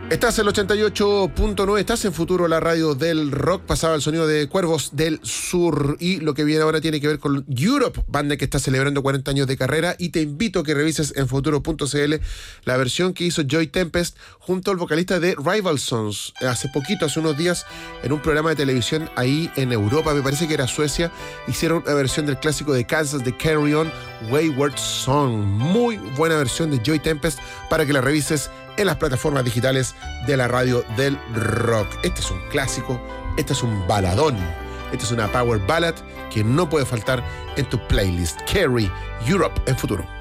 Estás en el 88.9, estás en Futuro, la radio del rock. Pasaba el sonido de Cuervos del Sur. Y lo que viene ahora tiene que ver con Europe, banda que está celebrando 40 años de carrera. Y te invito a que revises en futuro.cl la versión que hizo Joy Tempest junto al vocalista de Rival Sons. Hace poquito, hace unos días, en un programa de televisión ahí en Europa, me parece que era Suecia, hicieron una versión del clásico de Kansas de Carry On, Wayward Song. Muy buena versión de Joy Tempest para que la revises en las plataformas digitales de la radio del rock. Este es un clásico, este es un baladón, esta es una power ballad que no puede faltar en tu playlist. Carry Europe en Futuro.